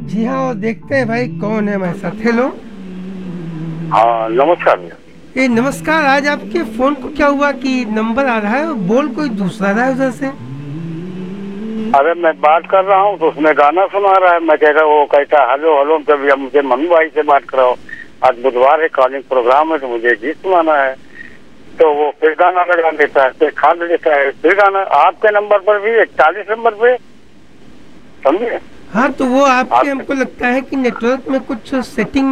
जी हाँ, और देखते हैं भाई कौन है हमारे साथ। हेलो। हाँ नमस्कार भैया। ये नमस्कार। आज आपके फोन को क्या हुआ कि नंबर आ रहा है और बोल कोई दूसरा रहा है उधर से? अरे मैं बात कर रहा हूँ तो उसमें गाना सुना रहा है। मैं कह रहा वो कहता है हेलो हेलो, तो भैया मुझे मम्मी भाई से बात कराओ, आज बुधवार है, कॉलिंग प्रोग्राम है, तो मुझे गीत सुनाना है। तो वो फिर गाना लगा देता है, फिर खाद देता है, फिर गाना आपके नंबर पर भी 41 नंबर पे, समझे हाँ, तो वो आपके आप। हमको लगता है कि नेटवर्क में कुछ सेटिंग